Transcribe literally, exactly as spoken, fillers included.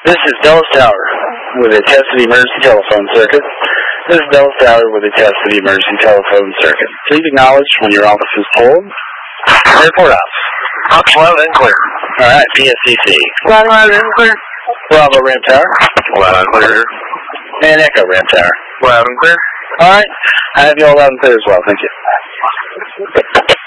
This is Dallas Tower with a test of the emergency telephone circuit. This is Dallas Tower with a test of the emergency telephone circuit. Please acknowledge when your office is pulled. Airport House. Ops loud and clear. All right, P S C C. Loud, loud and clear. Bravo, Ram Tower. Loud and clear. And Echo, Ram Tower. Loud and clear. All right, I have you all loud and clear as well. Thank you.